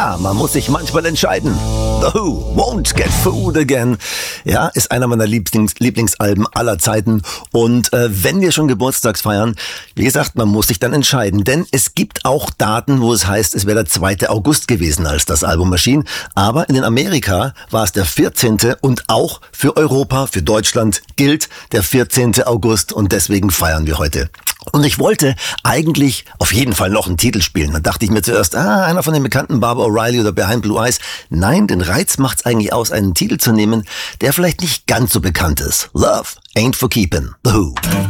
Ja, man muss sich manchmal entscheiden. The Who, Won't Get Fooled Again. Ja, ist einer meiner Lieblingsalben aller Zeiten. Und wenn wir schon Geburtstags feiern, wie gesagt, man muss sich dann entscheiden. Denn es gibt auch Daten, wo es heißt, es wäre der 2. August gewesen, als das Album erschien. Aber in Amerika war es der 14. Und auch für Europa, für Deutschland gilt der 14. August. Und deswegen feiern wir heute. Und ich wollte eigentlich auf jeden Fall noch einen Titel spielen. Dann dachte ich mir zuerst, einer von den bekannten Barbara O'Reilly oder Behind Blue Eyes. Nein, den Reiz macht's eigentlich aus, einen Titel zu nehmen, der vielleicht nicht ganz so bekannt ist. Love Ain't For Keepin', The Who.